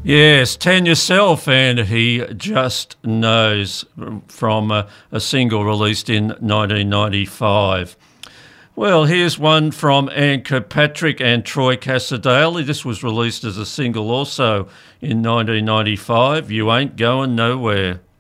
Yes, Tan Yourself and He Just Knows from a single released in 1995. Well, here's one from Anne Kirkpatrick and Troy Cassadaly. This was released as a single also in 1995. You Ain't Going Nowhere.